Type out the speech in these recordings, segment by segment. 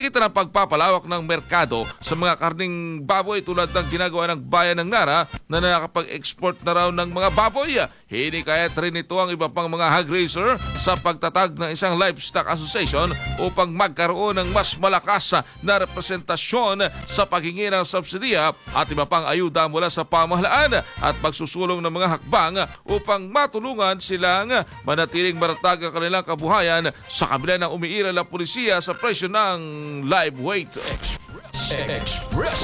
Nakikita ng pagpapalawak ng merkado sa mga karning baboy tulad ng ginagawa ng bayan ng Nara na nakakapag-export na raw ng mga baboy. Hinikayat rin ito ang iba pang mga hog raiser sa pagtatag ng isang livestock association upang magkaroon ng mas malakas na representasyon sa paghingi ng subsidiya at iba pang ayuda mula sa pamahalaan at pagsusulong ng mga hakbang upang matulungan silang manatiling maratag ang kanilang kabuhayan sa kabila ng umiiral na pulisya sa presyo ng live weight. Express.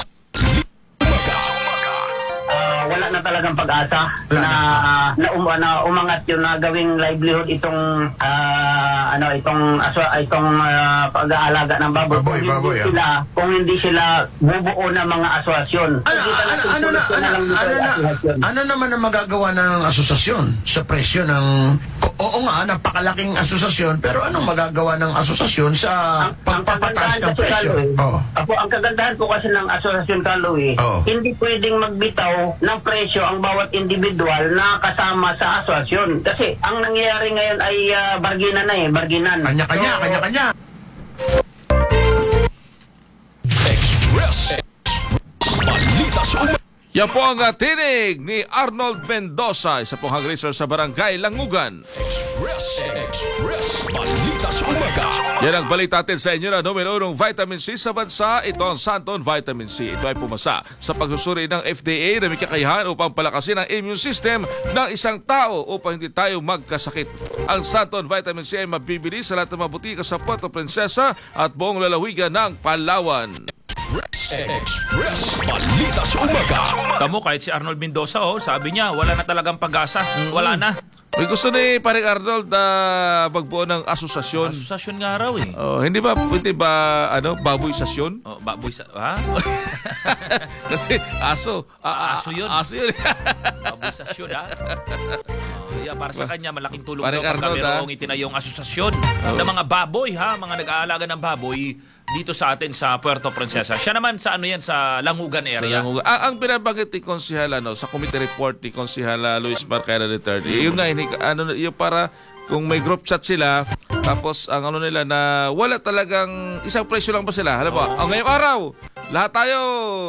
Wala na talagang pag-asa na umangat yun na gawing livelihood itong pag-aalaga ng baboy. Kung hindi sila bubuo ng mga asosasyon. Ano naman ang magagawa ng asosasyon sa presyo ng oo nga, napakalaking asosasyon, pero anong magagawa ng asosasyon sa pagpapataas ng presyo? Ang kagandahan po kasi ng asosasyon, Carlo, hindi pwedeng magbitaw ng presyo ang bawat individual na kasama sa asosasyon. Kasi ang nangyayari ngayon ay barginan. Kanya-kanya. Express. Balita sa Yan po ang tinig ni Arnold Mendoza, isa pong hog raiser sa Barangay Langugan. Express. Balita sa umaga. Yan ang balita natin sa inyo na numero 1 vitamin C sa bansa. Ito ang Santon Vitamin C. Ito ay pumasa sa pagsusuri ng FDA na may kakayahan upang palakasin ang immune system ng isang tao upang hindi tayo magkasakit. Ang Santon Vitamin C ay mabibili sa lahat ng mabutika sa Puerto Princesa at buong lalawigan ng Palawan. Express. Balita sa umaga. Tamo, kahit si Arnold Mendoza, sabi niya, wala na talagang pag-asa. Wala na. May gusto ni Paring Arnold na magbuo ng asosasyon. Asosasyon nga raw eh. Hindi ba, pwede ba, baboy-sasyon? Ha? Kasi aso. Aso yun. Aso yun. Baboy-sasyon, ha? Para sa kanya, malaking tulong Paring daw pagka Arnold, mayroong itinayong asosasyon ng mga baboy, mga nag-aalaga ng baboy dito sa atin sa Puerto Princesa. Siya naman sa sa Langugan area. Ang binabanggit ni Konsehal sa committee report ni Konsehal Luis Marcada III, yung nga yung para kung may group chat sila tapos ang nila na wala talagang isang presyo lang ba sila? Alam mo, ang ngayong araw, lahat tayo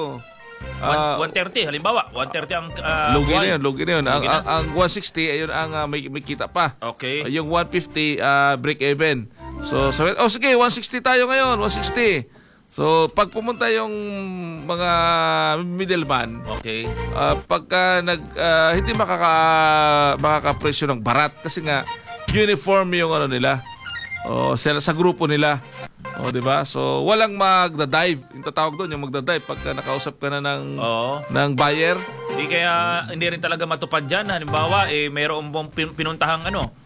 130 halimbawa, 130 ang lugi na yun. Ang 160 ayun ang may kita pa. Okay. Yung 150 break even. So sige, 160 tayo ngayon, 160. So pag pumunta yung mga middleman, okay. Pagka hindi makakapresyo ng barat kasi nga uniform yung nila. Sa grupo nila. Di ba? So walang magda-dive. Yung tatawag doon, yung magda-dive pagka nakausap ka na ng buyer. Hindi rin talaga matupad diyan. Halimbawa, mayroong pinuntahang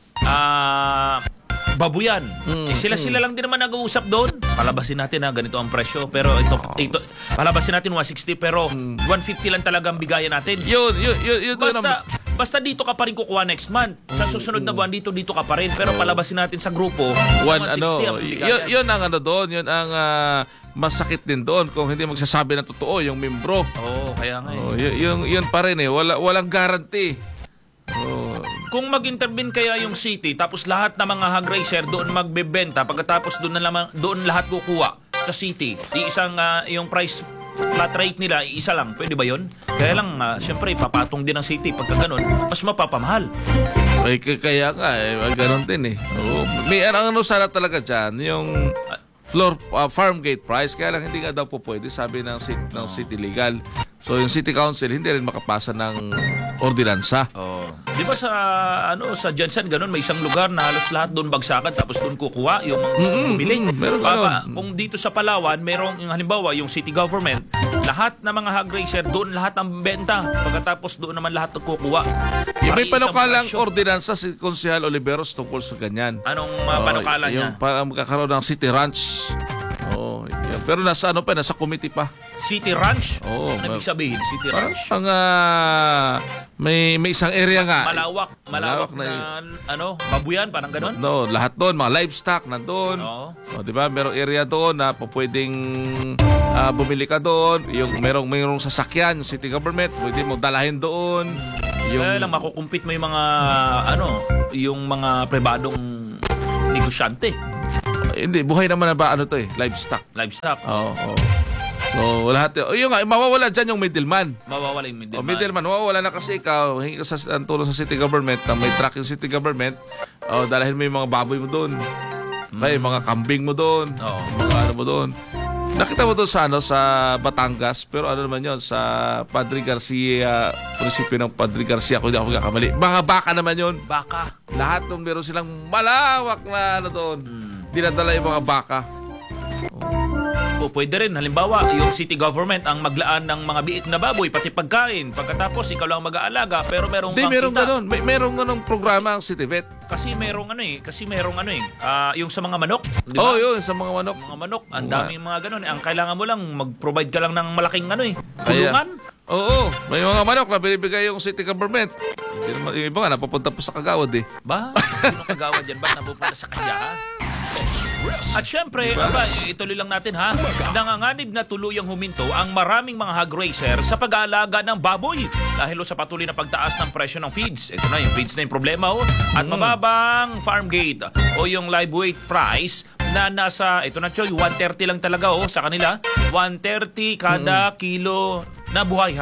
babuyan. Sila lang din naman nag-uusap doon. Palabasin natin ganito ang presyo. Pero ito palabasin natin 160 pero 150 lang talagang bigayan natin. Yun Basta dito ka pa rin kukuha next month. Sa susunod na buwan dito ka pa rin. Pero palabasin natin sa grupo 160 ang bigayan. Yun ang doon. Yun ang masakit din doon kung hindi magsasabi ng totoo yung membro. Kaya nga yun pa rin walang guarantee. Kung mag-intervene kaya yung city tapos lahat ng mga hog raiser doon magbebenta pagkatapos doon lahat kukuha sa city. Iisang yung price flat rate nila isa lang. Pwede ba 'yon? Kaya lang syempre papatong din ang city pagka ganun, mas mapapamahal. Kaya nga ganoon din may sana talaga diyan yung floor farm gate price kaya lang hindi nga daw po pwede sabi ng city legal. So yung city council hindi rin makapasa ng ordinansa. Di ba sa Jansan ganun may isang lugar na halos lahat doon bagsakan tapos doon kukuha yung bumili. Kung dito sa Palawan merong halimbawa yung city government, lahat ng mga hog raiser doon lahat ang benta pagkatapos doon naman lahat kukuha. May panukalang ordinansa si Konsehal Oliveros tungkol sa ganyan. Anong panukala niya? Yung para magkakaroon ng city ranch. Pero nasa committee pa. City ranch? Ano ibig sabihin? City ranch? May isang area nga. Malawak na babuyan, parang gano'n? No, lahat doon, mga livestock nandoon. Di ba? Merong area doon na pwedeng bumili ka doon. Yung merong sasakyan, yung city government, pwede mo dalahin doon. Kaya lang makukumpit mo yung mga yung mga pribadong negosyante. Hindi, buhay naman na ba ano to livestock. Livestock. Oo. So, lahat yung mawawala dyan yung middleman. Mawawala yung middleman. Middleman, mawawala na kasi ikaw, hingi ka ang tulong sa city government, na may truck yung city government, dalahin mo yung mga baboy mo doon. May mga kambing mo doon. Mga ano mo doon. Nakita mo doon sa Batangas, pero ano naman yun, sa Padre Garcia, prinsipyo ng Padre Garcia, kung hindi ako kakamali. Mga baka naman yun. Baka. Lahat nung meron silang malawak na ano doon. Dinadala yung mga baka. O pwede rin, halimbawa, yung city government ang maglaan ng mga biik na baboy, pati pagkain. Pagkatapos, ikaw lang mag-aalaga, pero merong Hindi, kang merong kita. ganun. Merong ganung programa ang City Vet. Kasi merong yung sa mga manok, di ba? Yun, sa mga manok. Mga manok, ang daming mga ganun. Ang kailangan mo lang, mag-provide ka lang ng malaking Kaya, kulungan. oo, may mga manok na binibigay yung city government. Hindi naman, yung iba nga, napapunta po sa Kagawad Ba? Sino kagawad yan? Ba't napupunta sa kanya? At syempre, ituloy lang natin ha, nanganganib na tuluyang huminto ang maraming mga hog racer sa pag-aalaga ng baboy dahil sa patuloy na pagtaas ng presyo ng feeds. Ito na, yung feeds na yung problema at mababang farm gate o yung live weight price na nasa, ito na Choy, 130 lang talaga sa kanila. 130 kada kilo na buhay.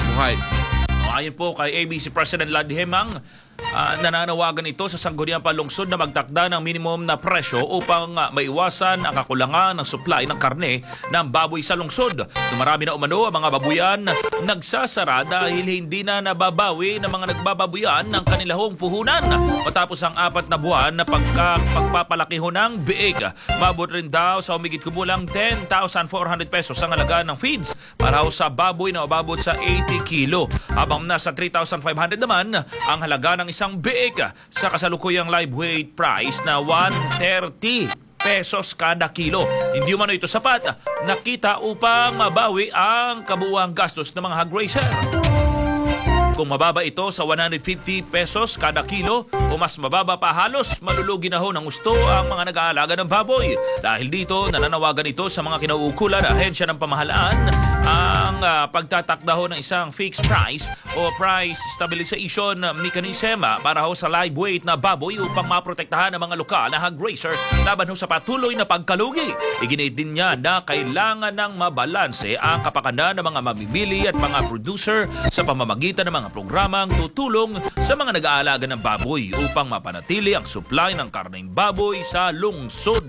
Ayon po kay ABC President Lad Hemang, nananawagan ito sa Sangguniang Panlungsod na magtakda ng minimum na presyo upang maiwasan ang kakulangan ng supply ng karne ng baboy sa lungsod. Dumarami na umano ang mga babuyan nagsasara dahil hindi na nababawi ng mga nagbababuyan ng kanilang puhunan. Matapos ang 4 na buwan na pagpapalaki ng biig, mabot rin daw sa humigit kumulang 10,400 pesos ang halaga ng feeds para sa baboy na umabot sa 80 kilo. Habang nasa 3,500 naman ang halaga ng isang biig sa kasalukuyang live weight price na 130 pesos kada kilo. Hindi umano ito sapat nakita upang mabawi ang kabuuang gastos ng mga hog racer. Kung mababa ito sa 150 pesos kada kilo o mas mababa pa, halos malulugi na ng gusto ang mga nag-aalaga ng baboy. Dahil dito, nananawagan ito sa mga kinauukulan na ahensya ng pamahalaan ang pagtatakda ng isang fixed price o price stabilization mechanism para sa live weight na baboy upang maprotektahan ang mga lokal na hog racer laban sa patuloy na pagkalugi. Iginit din niya na kailangan ng mabalanse ang kapakanan ng mga mamimili at mga producer sa pamamagitan ng mga programang tutulong sa mga nag-aalaga ng baboy upang mapanatili ang supply ng karneng baboy sa lungsod.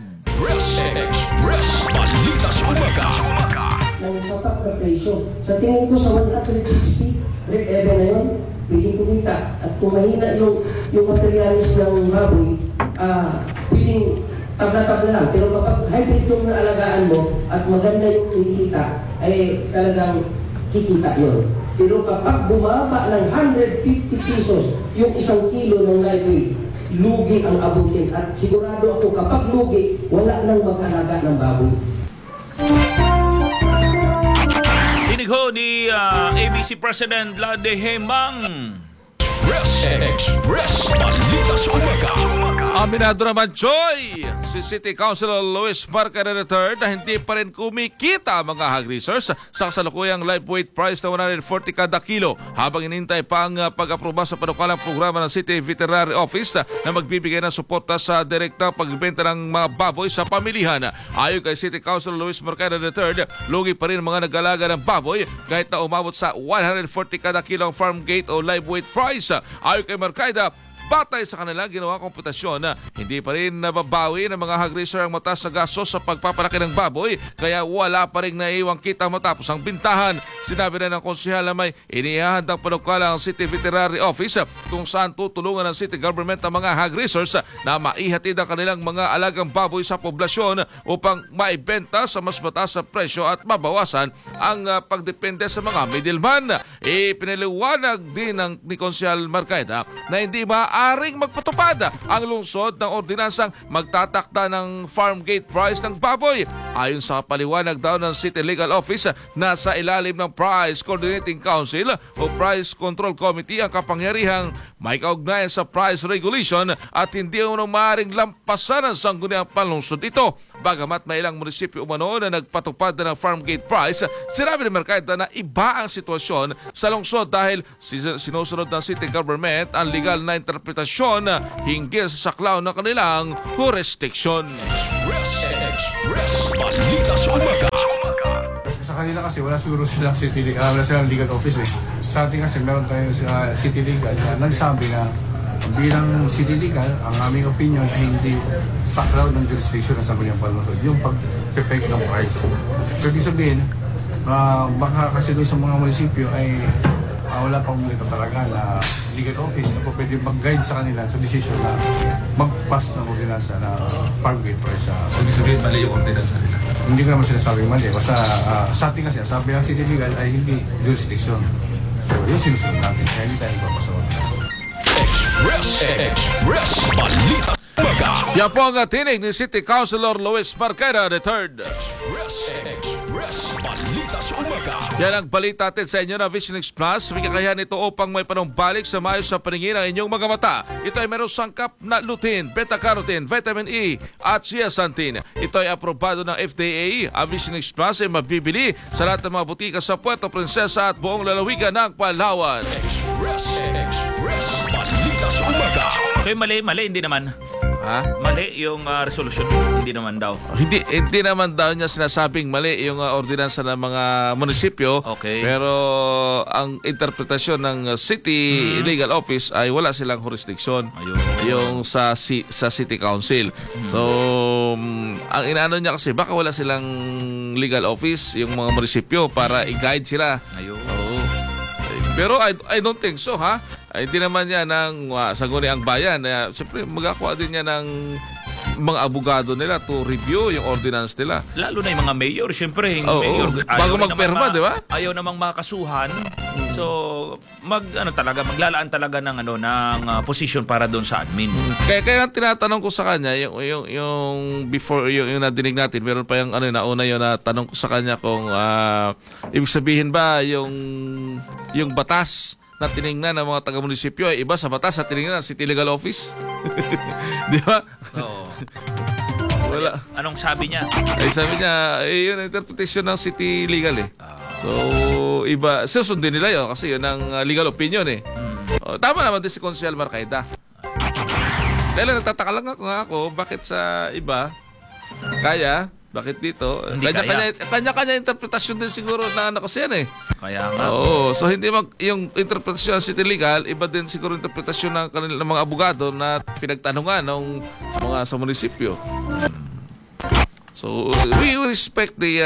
Express Balita sa Umaga. Ng sapat na presyo. Sa tingin ko sa 160, break-even na yun, pwedeng kumita. At kung mahina yung materialis ng baboy, pwedeng tabla-tabla lang. Pero kapag hybrid yung naalagaan mo at maganda yung kinikita, ay talagang kikita yun. Pero kapag bumaba ng 150 pesos yung 1 kilo ng live weight, lugi ang abutin. At sigurado ako kapag lugi, wala nang mag-alaga ng baboy. Dinig ho ni ABC President Lade Hemang. Express Balita sa Umaga. Aminado naman, Joy, si City Councilor Luis Marquez III na hindi pa rin kumikita mga hog racers sa kasalukuyang live weight price na 140 kada kilo habang inintay pa ang pag-aproba sa panukalang programa ng City Veterinary Office na magbibigay ng suporta sa direktang pagbenta ng mga baboy sa pamilihan. Ayon kay City Councilor Luis Marquez III, lugi pa rin mga nag-alaga ng baboy kahit na umabot sa 140 kada kilo ang farm gate o live weight price. Ayon kay Marquez, batay sa kanilang ginawa komputasyon, hindi pa rin nababawi ng mga hog racer ang mataas na gastos sa pagpapalaki ng baboy kaya wala pa rin naiwang kita matapos ang bintahan. Sinabi na ng konsehal na may inihahandang panukala ang City Veterinary Office kung saan tutulungan ng city government ang mga hog racers na maihatid ang kanilang mga alagang baboy sa poblasyon upang maibenta sa mas mataas na presyo at mabawasan ang pagdepende sa mga middleman. Pinaliwanag din ni Konsehal Marcaida na hindi maaring magpatupad ang lungsod ng ordinansang magtatakda ng farm gate price ng baboy. Ayon sa paliwanag daw ng City Legal Office, nasa ilalim ng Price Coordinating Council o Price Control Committee ang kapangyarihang may kaugnayan sa price regulation at hindi maaring lampasan ng sangguniang panlungsod ito. Bagamat may ilang munisipyo umano na nagpatupad na ng farm gate price, sinabi ni Mercado na iba ang sitwasyon sa lungsod dahil sinusunod ng city government ang legal na interpretasyon hinggil sa saklaw ng kanilang jurisdiction. Express Balita sa Umaga. Sa kanila kasi wala siguro silang wala silang legal office eh. Sa atin kasi meron tayong city legal na nagsabi na bilang city legal, ang aming opinion ay hindi saklaw ng jurisdiction ng Sangguniang Palusod. Yung pag-pepek ng price. So, ibig sabihin, baka kasi doon sa mga munisipyo ay wala pang mulito talaga na legal office na po pwede mag-guide sa kanila sa decision na mag-pass ng ordinansa na farm gate price. So, ibig sabihin, mali yung ordinansa nila? Hindi ko naman sinasabing mali. Basta sa atin kasi, sabi ng city legal ay hindi jurisdiction. So, yun sinusunod natin. Kaya hindi tayo papasunod. Express Balita sa Umaga. Yan po ang tinig ni City Councilor Luis Marquera III. Express Balita sa Umaga. Yan ang balita natin sa inyo na Vision X Plus. May kakayahan ito upang may panumbalik sa maayos sa paningin ng inyong mga mata. Ito ay merong sangkap na lutein, beta-carotene, vitamin E at zeaxanthin. Ito ay aprobado ng FDA. Ang Vision X Plus ay mabibili sa lahat ng mga butika sa Puerto Princesa at buong lalawigan ng Palawan. Express Balita sa Umaga. So yung mali, hindi naman. Ha? Mali yung resolusyon, hindi naman daw. Hindi naman daw niya sinasabing mali yung ordinansa ng mga munisipyo. Okay. Pero ang interpretasyon ng city legal office ay wala silang jurisdiction. Ayun. Yung sa city council. So ang inaano niya kasi baka wala silang legal office yung mga munisipyo para i-guide sila. Ayun. Oo. Pero I don't think so, ha? Ay, hindi naman yan ng Sangguniang Bayan. Siyempre, magakuha din yan ng mga abogado nila to review yung ordinance nila. Lalo na yung mga mayor, siyempre. Yung Oo, mayor, bago magperma, di ba? Ayaw namang makasuhan. So, maglalaan talaga ng position para doon sa admin. Kaya tinatanong ko sa kanya, yung before, yung nadinig natin, meron pa yung nauna yun na tanong ko sa kanya kung ibig sabihin ba yung batas na tiningnan ng mga taga-munisipyo ay iba sa batas na tiningnan ng City Legal Office. Di ba? Oo. Wala. Anong sabi niya? Ay sabi niya, yun ang interpretation ng City Legal eh. So, iba. Susundin nila yun kasi yun ang legal opinion eh. Tama naman din si Consiel Marcaida. Dahil nagtataka lang ako, bakit sa iba kaya, bakit dito? Kanya-kanya interpretasyon din siguro na kasi yan eh. Kaya nga. Oo, so hindi yung interpretasyon ng City Legal, iba din siguro interpretasyon ng kanilang mga abogado na pinagtanungan ng mga sa munisipyo. So we respect the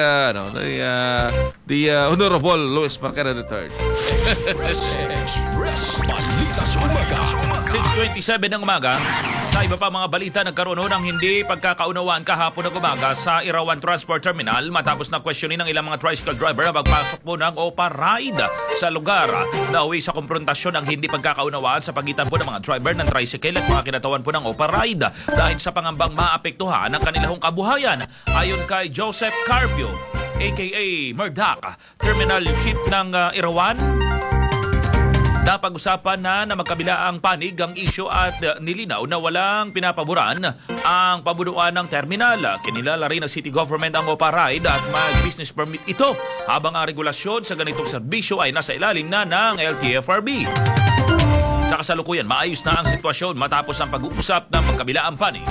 Honorable Luis Marquera III. Express Balita sa Umaga. 6:27 ng umaga. Sa iba pa mga balita, nagkaroon ng hindi pagkakaunawaan kahapon ng umaga sa Irawan Transport Terminal matapos na questionin ng ilang mga tricycle driver na magpasok po ng OPA ride sa lugar. Nauwi sa komprontasyon ang hindi pagkakaunawaan sa pagitan po ng mga driver ng tricycle at mga kinatawan po ng OPA ride dahil sa pangambang maapektuhan ng kanilang kabuhayan. Ayon kay Joseph Carpio, aka Murdoch, Terminal Chief ng Irawan, napag-usapan na magkabila ang panig ang isyo at nilinaw na walang pinapaboran ang pabunuan ng terminal. Kinilala rin ng city government ang OPA ride at mag-business permit ito habang ang regulasyon sa ganitong serbisyo ay nasa ilalim na ng LTFRB. Sa kasalukuyan, maayos na ang sitwasyon matapos ang pag-uusap ng magkabila ang panig.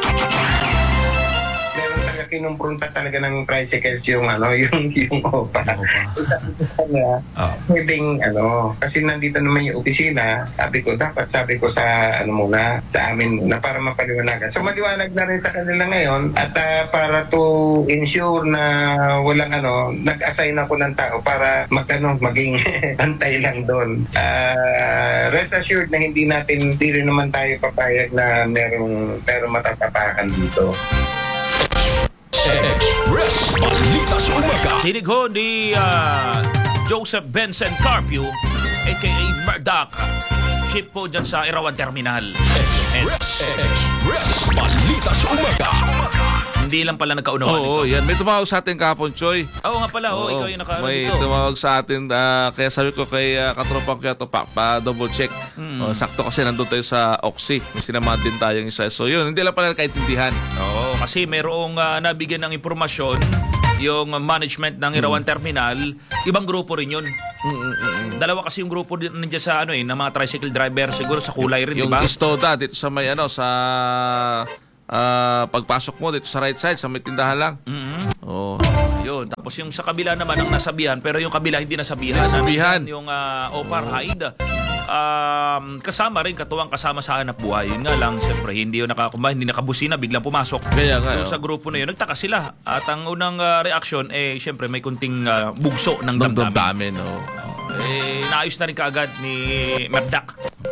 Meron talaga kinumpronta talaga ng tricycles yung OPA. Pwedeng kasi nandito naman yung opisina, sabi ko sa amin muna para mapaliwanagan. So maliwanag na rin sa kanila ngayon at para to ensure na walang nag-assign ako ng tao para maging antay lang doon. Rest assured na hindi rin naman tayo papayag na merong matatapakan dito. Express Balita sa Umaga. Tinig ho ni Joseph Benson Carpio, aka Murdoch, ship po dyan sa Irawan Terminal. Express Balita sa Umaga. Hindi Hindi lang pala nagkaunawaan Oo, ito. yan. May tumawag sa atin kahapon, Choy. Oo nga pala, ikaw yung nakaano may dito. tumawag sa atin. Kaya sabi ko kay katropang Kyoto pa-double check. Sakto kasi nandun tayo sa Oxy. May sinamahan din tayong isa. So yun, hindi lang pala nakaintindihan. Oo, kasi merong nabigyan ng impormasyon yung management ng Irawan Terminal, ibang grupo rin yun. Dalawa kasi yung grupo nandiyan sa ng mga tricycle driver, siguro sa kulay rin, di Yung ba? Istoda dito sa may sa pagpasok mo dito sa right side sa may tindahan lang. Oh. Yun. Tapos yung sa kabila naman ang nasabihan, pero yung kabila hindi nasabihan. Nasabihan. Yung Opar Haida. Kasama rin, katuwang kasama sa hanap buhay. Yun nga lang, siyempre, hindi nakabusina, biglang pumasok. Kaya nga, Doon sa grupo na yun, nagtaka sila. At ang unang reaksyon, siyempre, may kunting bugso ng damdamin. Naayos na rin kaagad ni Merdak.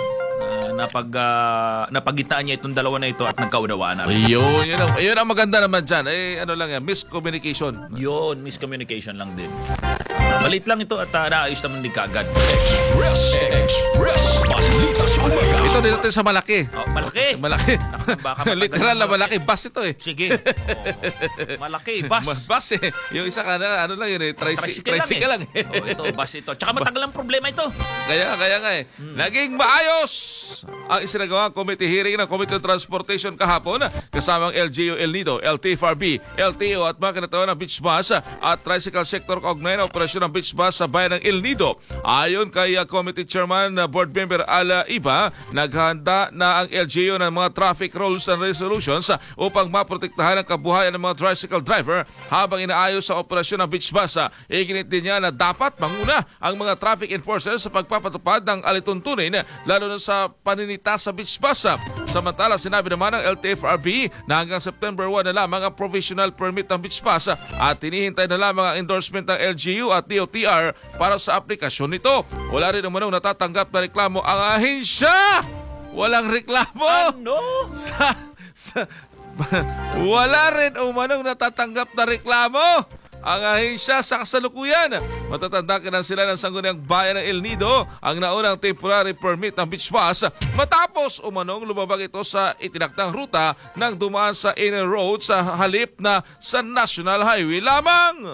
Napagitnaan niya itong dalawa na ito at nagkaunawaan na rin. Yun ang maganda naman dyan. Miscommunication. Yun, miscommunication lang din. Balit lang ito at naayos naman din kaagad. Express Balita sa Umaga. Ito dito tayo sa malaki. Malaki. Malaki. Baka matagal Literal na yung malaki. Bus ito eh. Sige. Malaki, bus. Bus eh. Yung isa ka na, lang yun eh. Tricycle lang eh. Ito, bus ito. Tsaka matagal ang problema ito. Kaya nga eh. Naging maayos ang isinagawang committee hearing ng Committee on Transportation kahapon kasamang LGU El Nido, LTFRB, LTO at mga kinataon ng beach bus at tricycle sector kaugnay na operasyon ng beach bus sa bayan ng El Nido. Ayon kay Committee Chairman Board Member Ala Iba, naghanda na ang LGU ng mga traffic rules and resolutions upang maprotektahan ang kabuhayan ng mga tricycle driver habang inaayos sa operasyon ng beach bus. Iginit din niya na dapat manguna ang mga traffic enforcers sa pagpapatupad ng alituntunin lalo na sa paninita sa beach bus. Samantala, sinabi naman ng LTFRB na hanggang September 1 na lamang ang provisional permit ng beach bus at hinihintay na lamang ang endorsement ng LGU at DOTR para sa aplikasyon nito. Wala rin umanong natatanggap na reklamo ang ahensya. Walang reklamo. Ano? Wala rin umanong natatanggap na reklamo ang ahensya sa kasalukuyan. Matatanda sila ng sangguniang bayan ng El Nido ang naunang temporary permit ng beach bus matapos umanong lumabag ito sa itinaktang ruta ng dumaan sa inner road sa halip na sa National Highway lamang.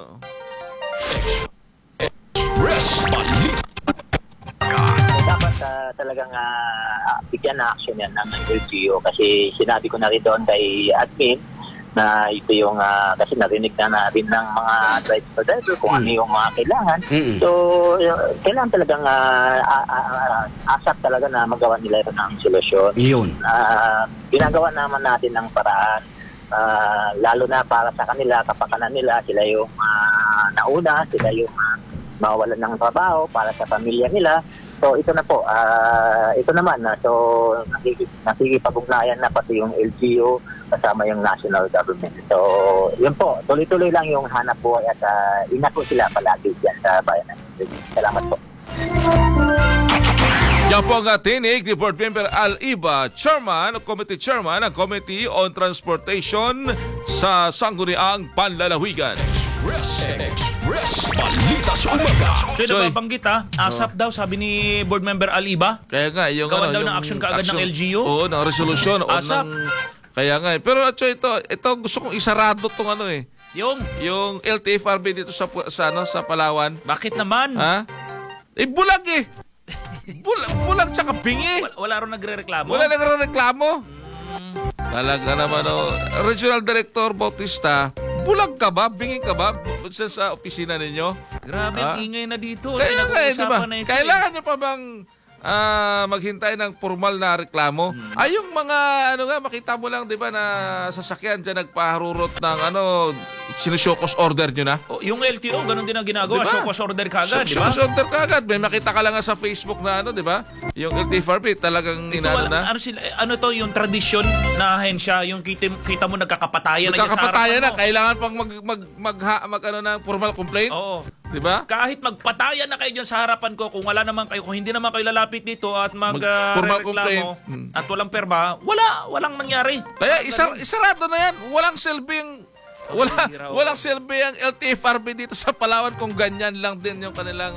Express Balita. Dapat talagang bigyan na action yan ng LGU kasi sinabi ko na rin doon kay admin na ito yung kasi narinig na rin ng mga driver kung ano yung mga kailangan. So, kailangan talagang asap talaga na magawa nila ito ng solusyon. Yun. Ginagawa naman natin ng paraan lalo na para sa kanila, kapakanan nila, sila yung nauna, sila yung mawawalan ng trabaho para sa pamilya nila. So ito na po, ito naman so nakikipag-ugnayan na pati yung LGU kasama yung national government. So yun po, tuloy-tuloy lang yung hanap buhay at ingat po sila palagi dyan sa bayan natin. Salamat po. Yan po ang tinig ni Board Member Al Iba, Committee Chairman ng Committee on Transportation sa Sangguniang Panlalawigan. Express Balita sa Umaga. So nababanggit asap daw sabi ni Board Member Aliba. Kaya nga yung gawan daw ng action kaagad ng LGU. Oo, ng resolution o ASAP. Kaya nga pero ito gusto kong isarado tong Yung LTFRB dito sa Palawan. Bakit naman? Ha? Bulag eh. Bulag tsaka bingi. Wala rin nagrereklamo. Wala nagrereklamo. Talaga naman Regional Director Bautista, bulag ka ba? Bingi ka ba? Sa opisina ninyo? Grabe, ingay na dito. Kaya nga diba? Na ito, Kailangan nyo pa bang maghintay ng formal na reklamo? Ay, yung mga, makita mo lang, diba, na sasakyan dyan nagpaharurot ng, sinusokos order nyo na? Yung LTO, ganun din ang ginagawa. Diba? Sokos order kagad, di ba? Sokos order kagad. May makita ka lang sa Facebook na, diba? Yung LTFRB, talagang inano na. Ano to, yung tradisyon na ahensya, yung kita mo nagkakapatayan na nagkakapatayan na. Kailangan pang ng formal complaint. Oo. Diba? Kahit magpatayan na kayo dyan sa harapan ko, kung hindi naman kayo lalapit dito at formal magreklamo at walang perma, walang nangyari. Kaya isarado na yan. Walang silbing ang LTFRB dito sa Palawan kung ganyan lang din yung kanilang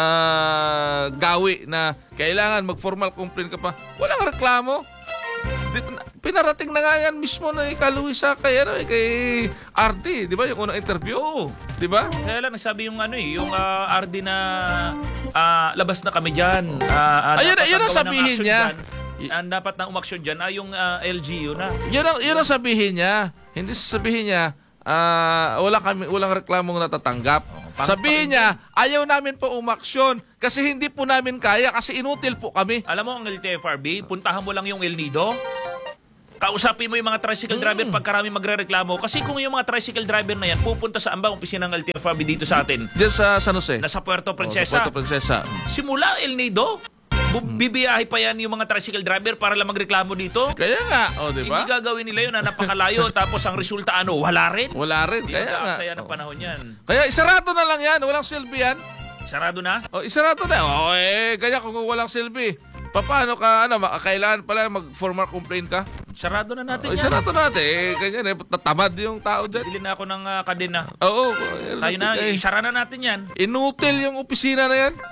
gawi na kailangan mag-formal complaint ka pa. Walang reklamo. Pinarating na nga yan mismo na ikaluwi sa kay RD, di ba? Yung unang interview. Oo. Di ba? Kaya lang nagsabi yung yung RD na labas na kami dyan. Ayun ang sabihin niya. Ang dapat na umaksyon dyan ay yung LGU na. Yun ang sabihin niya. Hindi sabihin niya, walang reklamong natatanggap. Sabihin niya, ayaw namin po umaksyon kasi hindi po namin kaya kasi inutil po kami. Alam mo ang LTFRB, puntahan mo lang yung El Nido. Kausapin mo yung mga tricycle driver pagkarami magrereklamo. Kasi kung yung mga tricycle driver na yan pupunta sa ambang opisina ng LTFRB dito sa atin. Diyan sa San Jose. Nasa Puerto Princesa. Sa Puerto Princesa. Simula El Nido, bibiyahe pa yan yung mga tricycle driver para lang magreklamo dito. Kaya nga, di ba? Hindi gagawin nila yun na napakalayo tapos ang resulta wala rin. Wala rin. Hindi Kaya nga. saya ng panahon yan. Kaya isarado na lang yan. Walang silbi yan. Sarado na? Isarado na. Kaya kung walang silbi. Paano ka, kailangan pala mag-formal complaint ka? Sarado na natin yan. Isarado natin. Ganyan tatamad yung tao dyan. Bili na ako ng kadena. Oo. Tayo na, isara na natin yan. Inutil yung opisina na yan.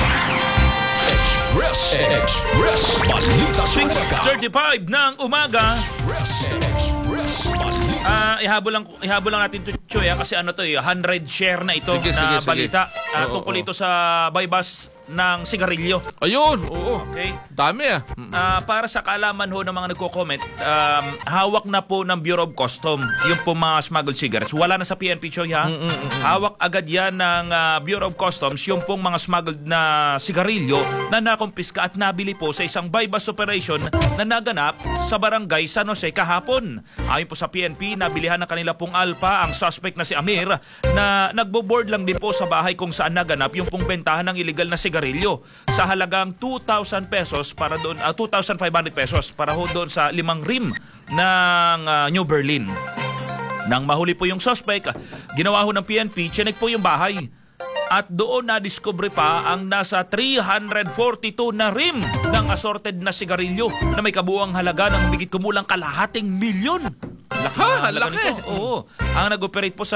Express Balita sa Umaga. 6:35 ng umaga. Express Balita. Ihabol lang natin to Choy kasi 100 share na ito Sige. balita. Oo, Tungkol ito sa buy-bus ng sigarilyo. Ayun, oo. Okay. Dami Para sa kaalaman ho ng mga nagko-comment, hawak na po ng Bureau of Custom yung po mga smuggled cigarettes. Wala na sa PNP, Choy, ha? Hawak agad yan ng Bureau of Customs yung pong mga smuggled na sigarilyo na nakumpiska at nabili po sa isang buy-bus operation na naganap sa barangay San Jose kahapon. Ayon po sa PNP, nabilihan ng kanila pong alpa ang suspect na si Amir na nagbo-board lang din po sa bahay kung saan naganap yung pong bentahan ng illegal na sigarilyo sa halagang 2,000 pesos para doon 2,500 pesos para ho doon sa 5 rim ng New Berlin. Nang mahuli po yung suspect, ginawa ho ng PNP, chinek po yung bahay. At doon na-discover pa ang nasa 342 na rim ng assorted na sigarilyo na may kabuuang halaga ng higit kumulang kalahating milyon. Laki nito. Oo. Ang nag-operate po sa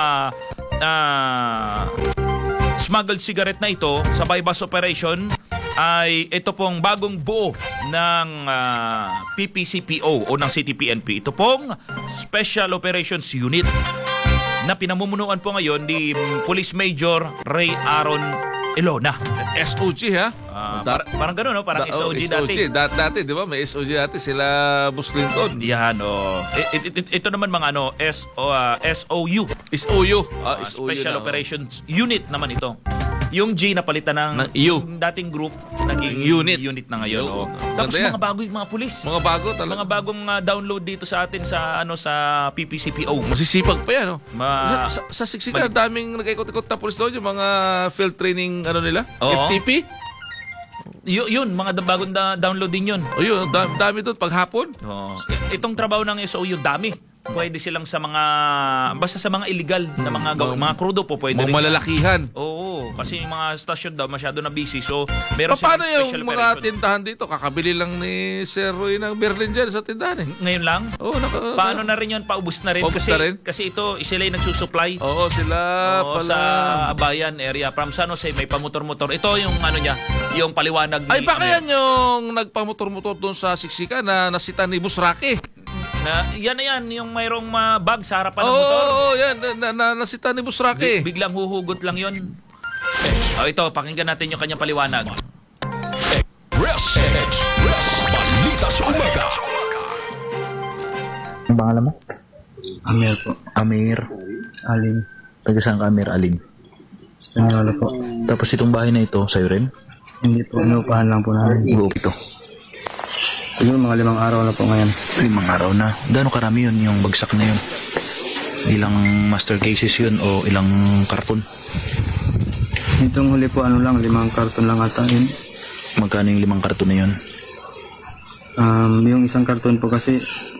smuggled cigarette na ito sa buy-bus operation ay ito pong bagong buo ng PPCPO o ng City PNP. Ito pong Special Operations Unit na pinamumunuan po ngayon ni Police Major Ray Aaron Ilona. SOG, ha? Parang gano'n, no? Parang SOG dati. Dati, di ba? May SOG dati sila Bus Clinton. Yan, ito naman mga SOU. SOU. Special Operations Unit naman ito. Yung G napalitan ng yung dating group naging unit na ngayon. Tapos mga bago yung mga pulis. Mga bago talaga. Mga bagong download dito sa atin sa sa PPCPO. Masisipag pa yan, no? Sa Siksikan, daming nag-ikot-ikot na pulis doon, yung mga field training nila? FTP? Yun, mga bagong download din yun. Yun, dami doon paghapon. Itong trabaho ng SOU, dami. Pwede silang sa mga basta sa mga illegal na mga krudo po pwede rin. Malalakihan. Oo, kasi yung mga stasyon daw masyado na busy. So, meron paano silang special yung mga tindahan dito? Kakabili lang ni Sir Roy ng Berlin dyan sa tindahan eh. Ngayon lang? Oo, paano na rin yun? Paubos na rin? Kasi ito, sila yung nagsusupply. Oo, sila pala. Sa Abayan area. From San Jose, may pamotor-motor. Ito yung niya, yung paliwanag ni... Ay, baka yan yung nagpamotor-motor doon sa Siksikan na nasita ni Busraki. Yan, yung mayroong bag sa harapan ng motor. Oo, yan. Nasita ni Busraki. Biglang huhugot lang yun. Ito, pakinggan natin yung kanyang paliwanag. Express Balita sa Umaga. Ang pangalan mo? Amir po. Amir. Aling. Taga saan ka, Amir? Aling? Espanyol po. Tapos itong bahay na ito, sa'yo rin? Hindi po, inuupahan lang po namin. Buo ito. Siguro mga 5 araw na po ngayon. 5 araw na. Gaano karami yun, yung bagsak na yun? Ilang master cases yun o ilang karton? Itong huli po, 5 karton lang ata yun. Magkano yung 5 karton na yun? Yung isang karton po kasi,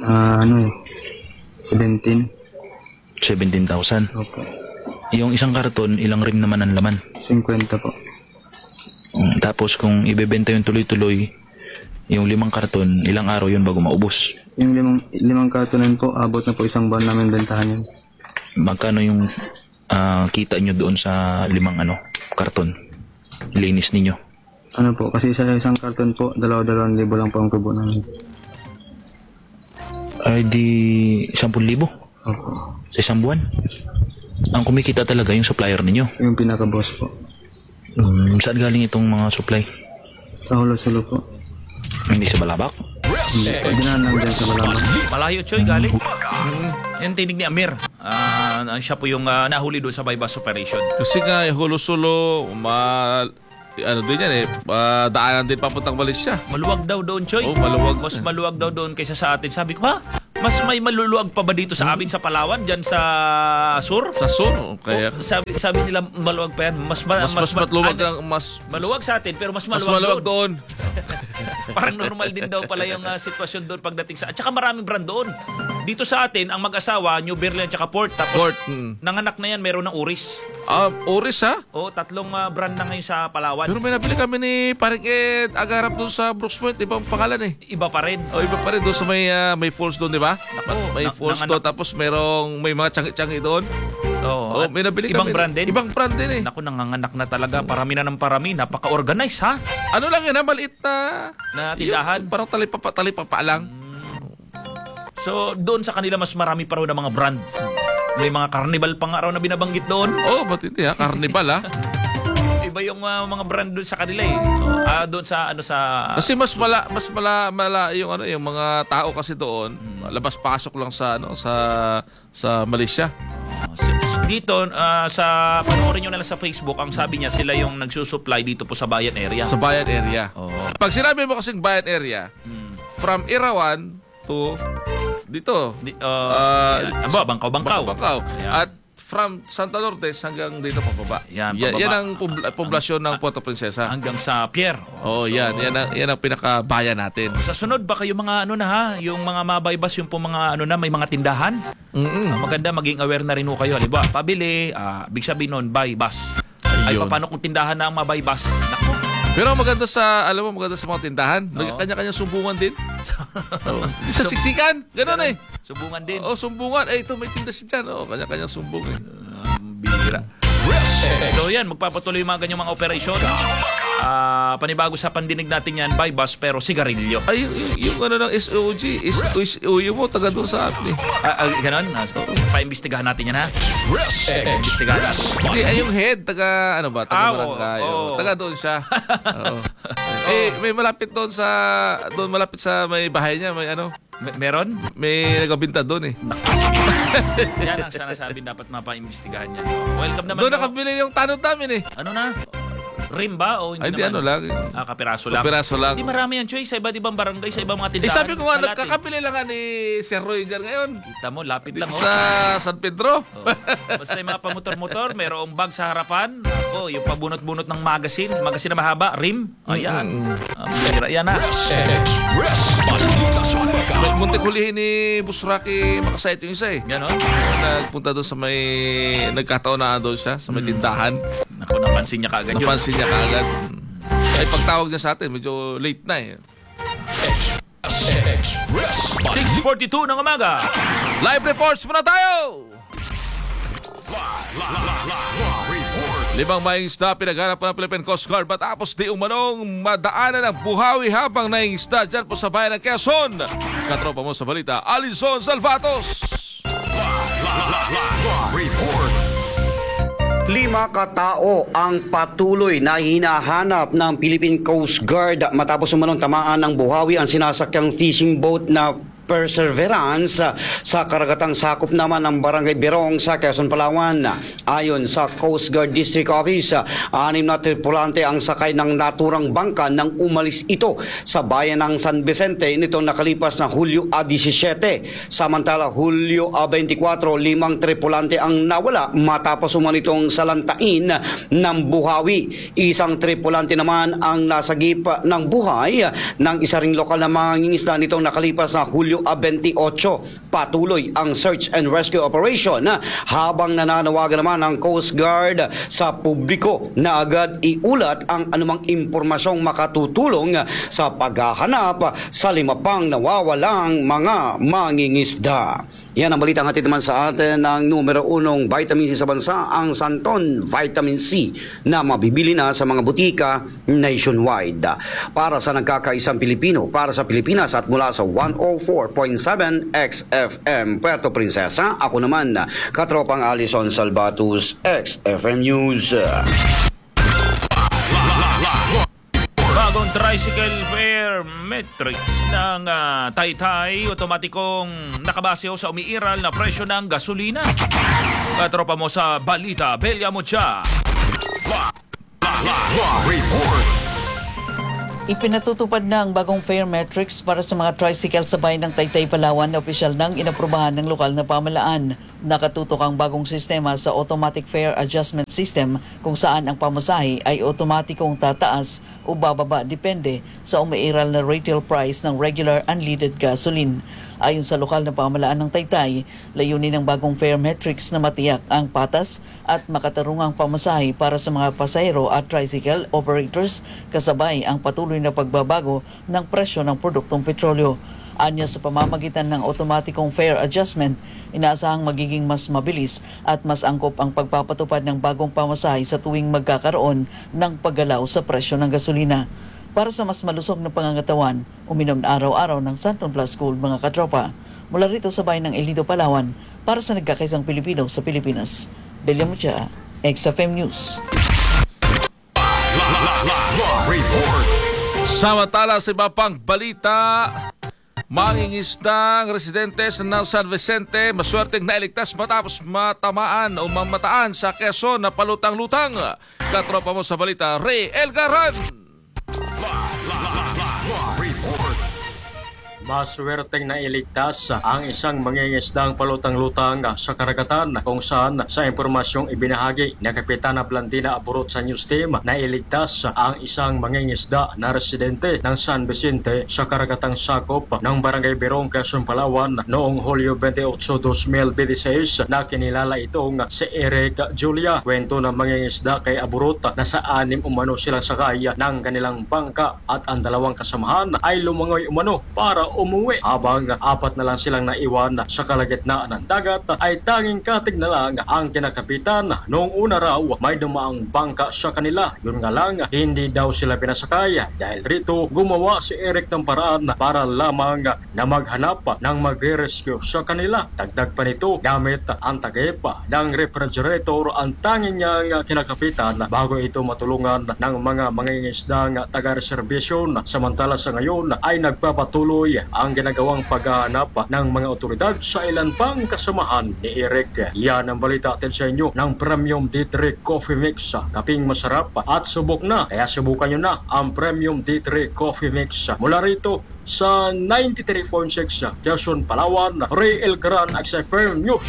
17. 17,000? Opo. Yung isang karton, ilang rim naman ang laman? 50 po. Tapos kung ibebenta yung tuloy-tuloy, yung 5 karton, ilang araw yun bago maubos? Yung 5 kartonan po, abot na po 1 buwan namin bentahan yun. Magkano yung kita nyo doon sa 5 karton? Linis ninyo? Ano po, kasi sa isang karton po, 2,000 lang po ang tubo namin. Ay di 10,000 Opo. sa isang buwan. Ang kumikita talaga yung supplier ninyo. Yung pinaka-boss po. Saan galing itong mga supply? Sa Hulo-Sulo po. Hindi sa Balabak? Ginanang dyan sa Balabang. Malayo, Choy, galing. Yan tinig ni Amir. Siya po yung nahuli doon sa bypass operation. Kasi nga, Hulo-Sulo, ano din yan daanan din papuntang Malaysia. Maluwag daw doon, Choy. Oh, maluwag. Mas maluwag daw doon kaysa sa atin. Sabi ko, ha? Mas may maluluwag pa ba dito sa amin sa Palawan, dyan sa sur? Sa sur, kaya Sabi nila maluwag pa yan. Mas maluwag maluwag sa atin, pero mas maluwag doon. Parang normal din daw pala yung sitwasyon doon pagdating sa... At saka maraming brand doon. Dito sa atin, ang mag-asawa, New Berlin at saka Port. Tapos, nanganak na yan, meron ng Uris. Uris, ha? Oo, 3 brand na ngayon sa Palawan. Pero may nabili kami ni Paring Ed Agarap doon sa Brooks Point. Ibang pangalan eh. Iba pa rin. Iba pa rin doon sa may falls doon, di ba? May falls doon. Tapos may mga tsangi-tsangi doon. Oo. May nabili ibang kami. Brand din? Ibang brand din eh. Naku, nanganganak na talaga. Parami na ng parami. Napaka-organize, ha? Ano lang yun, ha? Maliit na tindahan. Parang talipapa lang. So, doon sa kanila mas marami pa raw na mga brand. May mga carnival pa nga raw na binabanggit doon. Matindi ha. Carnival ha. Iba yung mga brand doon sa kanila eh. Doon sa kasi mas mala yung mga tao kasi doon, labas pasok lang sa Malaysia. Dito sa panoorin niyo na lang sa Facebook, ang sabi niya sila yung nagsusupply dito po sa Bayan area. Sa Bayan area. Pag sinabi mo kasing Bayan area, from Irawan to dito. Bangkaw. At from Santa Lourdes hanggang dito pababa. Yan ang poblasyon ng Puerto Princesa. Hanggang sa Pier. Yan ang pinakabayan natin. Sa sunod baka yung mga yung mga mabaybas yung po mga may mga tindahan. Maganda maging aware na rin kayo. Halimbawa, pabili, big sabihin nun, buy bus. Ay paano kung tindahan na ang mabaybas? Naku. Pero maganda sa mga tindahan, kanya-kanyang sumbungan din. Sa siksikan, gano'n eh. Sumbungan din. Sumbungan. Ito may tinda si dyan. Kanya-kanyang sumbungan. Bira. So yan, magpapatuloy yung mga ganyang mga operasyon. Panibago sa pandinig natin yan, by bus pero sigarilyo. Ay, yung ng SOG, SOG mo, taga doon sa atin eh. Ganon? Paimbestigahan natin yan ha? Imbestigahan natin. Hindi, yung head, taga barangay. Taga doon siya. May malapit doon malapit sa may bahay niya, may meron? May nagabinta doon eh. Yan ang sanasabi dapat mapaimbestigahan niya. Welcome naman. Doon nakabili yung tanod namin eh. Ano na? Rim ba? O hindi naman? Lang. Kapiraso lang. Kapiraso lang. Hindi marami yan, Choy. Sa iba't ibang barangay, sa ibang mga tindahan. Sabi ko nga, nagkakapili lang nga ni Sir Roy dyan ngayon. Kita mo, lapit lang. Sa San Pedro. Basta yung mga pamotor-motor, mayroong bag sa harapan. Ako, yung pabunot-bunot ng magazine na mahaba, rim. Ayan. Yan na. Muntik hulihin ni Busraki makasayat yung isa eh. Ganon? Nagpunta doon sa may nagkataon na doon siya, sa may tindahan. Naku, napansin niya kaagad yun. Napansin niya kaagad. Ay, pagtawag niya sa atin, medyo late na eh. 6:42 ng umaga. Live reports muna tayo! 5 mangingisda pinaghanap ng Philippine Coast Guard matapos di umanong madaanan ng buhawi habang nangingisda dyan po sa bayan ng Quezon. Katropa mo sa balita, Alison Salvatos. 5 katao ang patuloy na hinahanap ng Philippine Coast Guard matapos umanong tamaan ng buhawi ang sinasakyang fishing boat na Perseverance sa karagatang sakop naman ng Barangay Berong sa Quezon, Palawan. Ayon sa Coast Guard District Office, 6 na tripulante ang sakay ng naturang bangka nang umalis ito sa bayan ng San Vicente nitong nakalipas na Hulyo 17. Samantala, Hulyo 24, 5 tripulante ang nawala matapos umanitong salantain ng buhawi. Isang tripulante naman ang nasagip ng buhay ng isa ring lokal na mangingisda nitong nakalipas na Hulyo 28. Patuloy ang search and rescue operation habang nananawagan naman ang Coast Guard sa publiko na agad iulat ang anumang impormasyong makatutulong sa paghahanap sa 5 pang nawawalang mga mangingisda. Yan ang balitang hatid naman sa atin ng numero 1 vitamin C sa bansa, ang Santon Vitamin C na mabibili na sa mga butika nationwide. Para sa nagkakaisang Pilipino, para sa Pilipinas at mula sa 104 94.7 XFM Puerto Princesa. Ako naman, katropang Alison Salvatus, XFM News. Bagong tricycle fare metrics ng Taytay, otomatikong nakabase sa umiiral na presyo ng gasolina. Katropa mo sa balita, Belia Mucha. Ipinatutupad na ang bagong fare metrics para sa mga tricycle sa bayan ng Taytay, Palawan na opisyal nang inaprubahan ng lokal na pamahalaan. Nakatutok ang bagong sistema sa Automatic Fare Adjustment System kung saan ang pamasahe ay otomatikong tataas o bababa depende sa umiiral na retail price ng regular unleaded gasoline. Ayon sa lokal na pamahalaan ng Taytay, layunin ng bagong fare metrics na matiyak ang patas at makatarungang pamasahe para sa mga pasahero at tricycle operators kasabay ang patuloy na pagbabago ng presyo ng produktong petrolyo. Anya sa pamamagitan ng automatikong fare adjustment, inaasahang magiging mas mabilis at mas angkop ang pagpapatupad ng bagong pamasahe sa tuwing magkakaroon ng paggalaw sa presyo ng gasolina. Para sa mas malusog na pangangatawan, uminom na araw-araw ng Santon Plus Gold, mga katropa. Mula rito sa bayan ng Elido, Palawan, para sa nagkakaisang Pilipino sa Pilipinas. Belia Mucha, XFM News. Samantala sa iba pang balita, mangingisdang residente ng San Vicente maswerteng nailigtas matapos matamaan o mamataan sa Quezon na palutang-lutang. Katropa mo sa balita, Ray Elgaran. Maswerteng nailigtas ang isang mangingisdang palutang-lutang sa karagatan kung saan sa impormasyong ibinahagi na Kapitana Blandina Aburot sa news team, nailigtas ang isang mangingisda na residente ng San Vicente sa karagatang sakop ng Barangay Berong, Quezon, Palawan noong Hulyo 28, 2026 na kinilala itong si Eric Julia. Kwento ng mangingisda kay Aburot na sa 6 umano silang sakay ng kanilang bangka at ang dalawang kasamahan ay lumangoy umano para umuwi. Habang 4 na lang silang naiwan sa kalagitnaan ng dagat ay tanging katig na lang ang kinakapitan. Noong una raw may dumaang bangka sa kanila. Yun nga lang, hindi daw sila pinasakay. Dahil rito gumawa si Eric ng paraan para lamang na maghanap ng magre-rescue sa kanila. Dagdag pa nito, gamit ang takip ng refrigerator ang tanging niyang kinakapitan bago ito matulungan ng mga mangingisdang taga-reservation. Samantala sa ngayon ay nagpapatuloy ang ginagawang paghahanap ng mga otoridad sa ilan pang kasamahan ni Eric. Yan ang balita atin sa inyo ng Premium D3 Coffee Mix. Kaping masarap at subok na, kaya subukan nyo na ang Premium D3 Coffee Mix. Mula rito sa 93.6 Quezon, Palawan, Ray Elgaran, XFM News.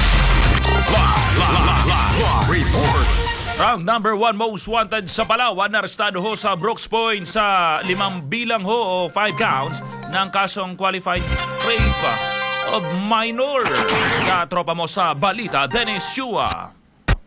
Round number 1 most wanted sa Palawan, arestado ho sa Brooks Point sa 5 bilang ho o 5 counts ng kasong qualified rape of minor. Katropa mo sa balita, Dennis Chua.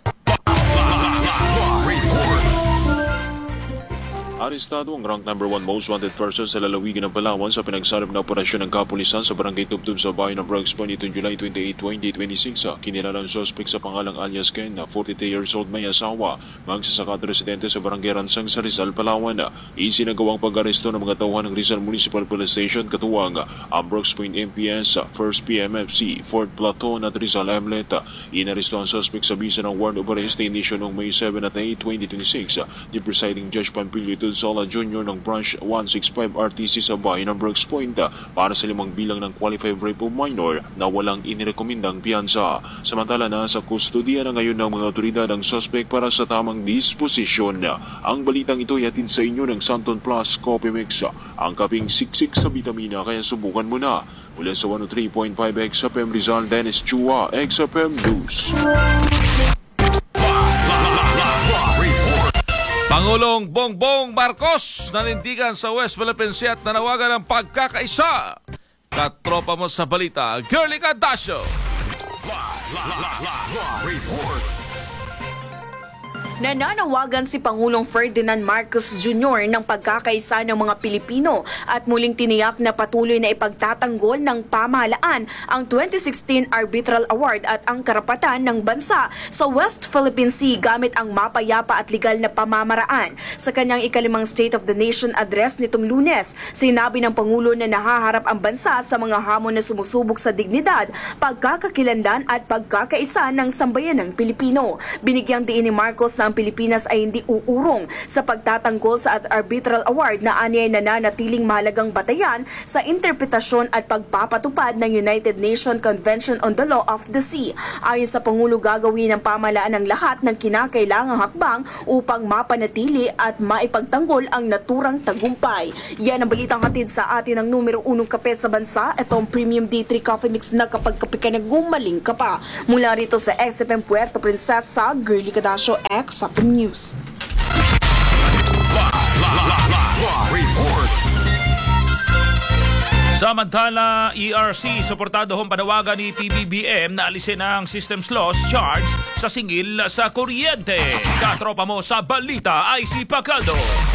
Arestado ang rank number 1 most wanted person sa lalawigan ng Palawan sa pinagsalip na operasyon ng kapulisan sa barangay Tubtub sa bayan ng Brooks Point itong July 28, 2026. Kinilala ang suspect sa pangalang alias Ken na 42 years old may asawa, magsasaka at residente sa barangay Ransang sa Rizal, Palawan. Isinagawang pag-aresto ng mga tauhan ng Rizal Municipal Police Station katuwang ang Brooks Point MPS, 1st PMFC, 4th Platon at Rizal Hamlet. Inaresto ang suspect sa bisa ng warrant of arrest na inisyo noong May 7 at 8, 2026. The presiding Judge Pampilio Sola Jr. ng Branch 165 RTC sa bayan ng Brooks Point para sa 5 bilang ng qualified rape of minor na walang inirekomendang piyansa. Samantala na sa kustodiya na ngayon ng mga otoridad ang suspect para sa tamang disposisyon. Ang balitang ito ay hatid sa inyo ng Santon Plus Coffee Mix, ang kaping siksik sa vitamina, kaya subukan mo na. Mula sa 103.5 XFM Rizal, Dennis Chua, XFM News. Pangulong Bongbong Marcos nanindigan sa West Philippine Sea at nanawagan ng pagkakaisa. Katropa mo sa balita, Girly Cadasio. Nananawagan si Pangulong Ferdinand Marcos Jr. ng pagkakaisa ng mga Pilipino at muling tiniyak na patuloy na ipagtatanggol ng pamahalaan ang 2016 Arbitral Award at ang karapatan ng bansa sa West Philippine Sea gamit ang mapayapa at legal na pamamaraan. Sa kanyang ikalimang State of the Nation address nitong Lunes, sinabi ng Pangulo na nahaharap ang bansa sa mga hamon na sumusubok sa dignidad, pagkakakilanlan at pagkakaisa ng sambayanang Pilipino. Binigyang diin ni Marcos na ang Pilipinas ay hindi uurong sa pagtatanggol sa Arbitral Award na anyay nananatiling mahalagang batayan sa interpretasyon at pagpapatupad ng United Nations Convention on the Law of the Sea. Ayon sa Pangulo, gagawin ng pamahalaan ang lahat ng kinakailangang hakbang upang mapanatili at maipagtanggol ang naturang tagumpay. Yan ang balitang hatid sa atin ng numero 1 kape sa bansa. Ito ang Premium D3 Coffee Mix na kapag kape ka na gumaling ka pa. Mula rito sa XFM Puerto Princesa, Girly Cadasio, XFM News. Samantala, ERC suportado hong panawagan ni PBBM na alisin ang systems loss charge sa singil sa kuryente. Katropa mo sa balita, IC Pacaldo.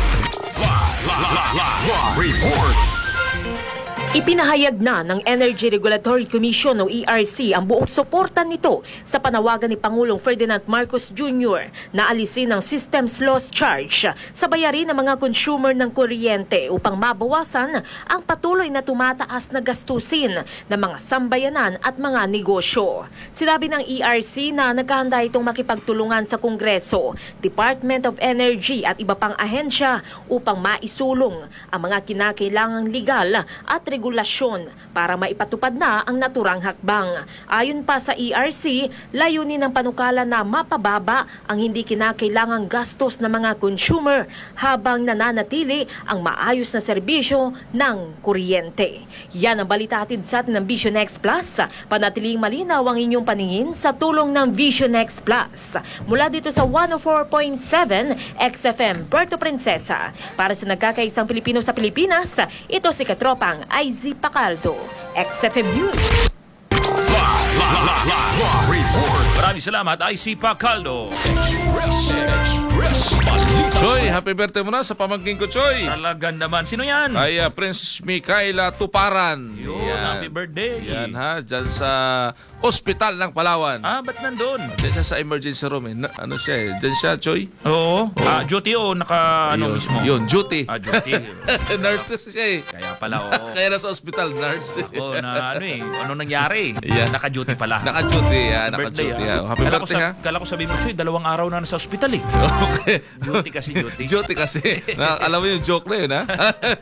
Ipinahayag na ng Energy Regulatory Commission o ERC ang buong suporta nito sa panawagan ni Pangulong Ferdinand Marcos Jr. na alisin ang systems loss charge sa bayarin ng mga consumer ng kuryente upang mabawasan ang patuloy na tumataas na gastusin ng mga sambayanan at mga negosyo. Sinabi ng ERC na naghahanda itong makipagtulungan sa Kongreso, Department of Energy at iba pang ahensya upang maisulong ang mga kinakailangang legal at regulasyon para maipatupad na ang naturang hakbang. Ayon pa sa ERC, layunin ng panukala na mapababa ang hindi kinakailangang gastos ng mga consumer habang nananatili ang maayos na serbisyo ng kuryente. Yan ang balita hatid sa atin ng Vision X Plus. Panatiling malinaw ang inyong paningin sa tulong ng Vision X Plus. Mula dito sa 104.7 XFM Puerto Princesa. Para sa nagkakaisang Pilipino sa Pilipinas, ito si Katropang IZ Pacaldo, XFM News. Maraming salamat, IC Pacaldo. Choy, happy birthday mo na sa pamangkin ko, Choy. Talagang naman. Sino yan? Ay, Prince Micaela Tuparan. Yun, happy birthday. Yan ha, dyan sa Ospital ng Palawan. Ah, ba't nandun? Dyan siya sa emergency room eh. Ano siya eh? Dyan siya, Choy? Oo. Duty o ano mismo? Yun, duty. Duty. Nurse siya eh. Kaya pala, oo. Kaya nasa ospital, nurse. Oo, na ano eh. Ano nangyari? Yan. Naka-duty pala. Naka-duty, yan. Naka-duty, ha. Happy birthday, ha? Kala ko sabihin mo, Choy, 2 araw na nasa ospital eh. Okay. Duty kasi, duty. Duty kasi. Alam mo yung joke na yun, ha?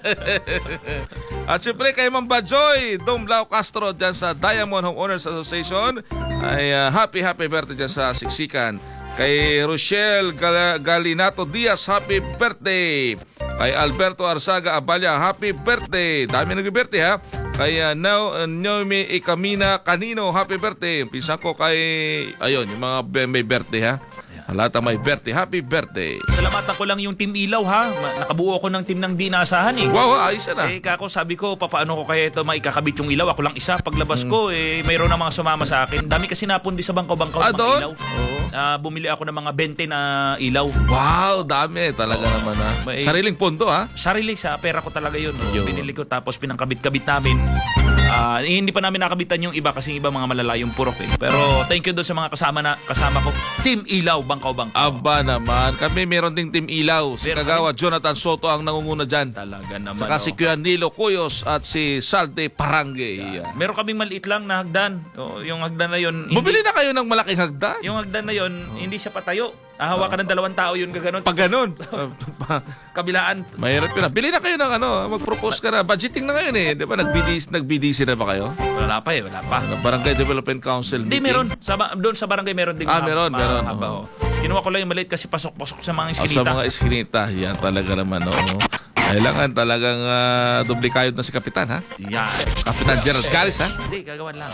At syempre kay Ma'am Bajoy Domblao Castro dyan sa Diamond Homeowners Association ay happy birthday dyan sa Siksikan. Kay Rochelle Galinato Diaz, happy birthday. Kay Alberto Arzaga Abalya, happy birthday. Dami nag-birthday ha. Kay Naomi Ikamina Canino, happy birthday. Pinsan ko kay, ayun, yung mga may birthday ha. Lahat may birthday. Happy birthday. Salamatan ko lang yung Team Ilaw ha. Nakabuo ko ng team ng di naasahan eh. Wow, ayos na. Kako sabi ko, paano ko kaya ito maikakabit yung ilaw? Ako lang isa. Paglabas ko, mayroon na mga sumama sa akin. Dami kasi napundi sa bangkaw-bangkaw ng mga ilaw. Bumili ako ng mga 20 na ilaw. Wow, dami talaga naman ha. Sariling pondo ha? Sarili, sa pera ko talaga yun. Binili ko tapos pinangkabit-kabit namin. Hindi pa namin nakabitan yung iba kasi iba mga malalayong purok eh. Pero thank you doon sa mga kasama ko. Team Ilaw, bangkaw-bangkaw. Aba naman. Kami meron ding Team Ilaw. Si Kagawa Jonathan Soto ang nangunguna dyan. Talaga naman. Saka si Kuya Nilo Cuyos at si Salde Parangge. Meron kaming maliit lang na hagdan. Yung hagdan na yun. Bumili na kayo ng malaking hagdan? Yung hagdan na yun, hindi siya patayo. Hawakan ng 2 tao yun gaganon. Pag ganon. Kabilaan. Mahirap yun. Bili na kayo ng mag-propose ka na. Budgeting na ngayon eh. Di ba? Nag-BDC na ba kayo? Wala pa eh. Wala pa. Barangay Development Council meeting. Hindi, meron. Doon sa barangay meron din. Meron. Kinuha ko lang yung maliit kasi pasok-pasok sa mga iskinita. Sa mga iskinita. Yan talaga naman. Kailangan talagang duplikayod na si Kapitan, ha? Yan. Kapitan Gerald Galis, ha? Hindi, gagawan lang.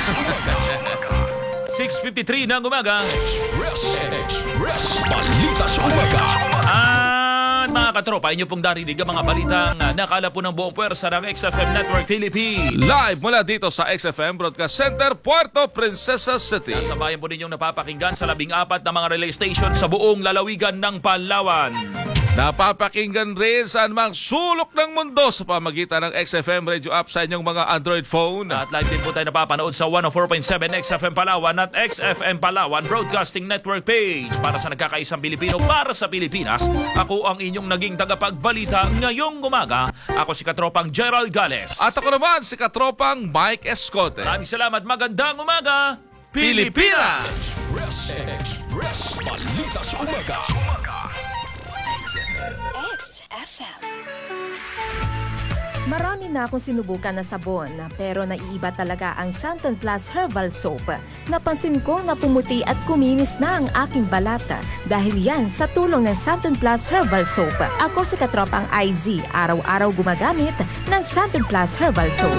6:53 ng umaga. Express Balita sa Umaga. At mga mga katropa, inyo pong darinig ang mga balitang nakala po ng buong puwersa ng XFM Network Philippines. Live mula dito sa XFM Broadcast Center, Puerto Princesa City. Nasa bayan po ninyong napapakinggan sa 14 na mga relay station sa buong lalawigan ng Palawan. Napapakinggan rin sa anumang sulok ng mundo sa pamagitan ng XFM Radio app sa inyong mga Android phone. At live din po tayo napapanood sa 104.7 XFM Palawan at XFM Palawan Broadcasting Network page. Para sa nagkakaisang Pilipino, para sa Pilipinas, ako ang inyong naging tagapagbalita ngayong umaga. Ako si Katropang Gerald Gales. At ako naman si Katropang Mike Escote. Maraming salamat, magandang umaga, Pilipinas! Express Balita sa Umaga. Marami na akong sinubukan na sabon, pero naiiba talaga ang Santon Plus Herbal Soap. Napansin ko na pumuti at kuminis na ang aking balata dahil yan sa tulong ng Santon Plus Herbal Soap. Ako si Katropang IZ, araw-araw gumagamit ng Santon Plus Herbal Soap.